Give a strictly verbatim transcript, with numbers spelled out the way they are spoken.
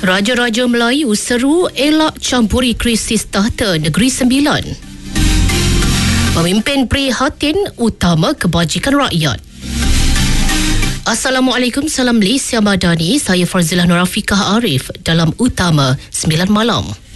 Raja-Raja Melayu seru elak campuri krisis tahta Negeri Sembilan. Pemimpin prihatin utama kebajikan rakyat. Assalamualaikum, salam Malaysia Madani. Saya Farzilah Nurafikah Arif dalam Utama sembilan Malam.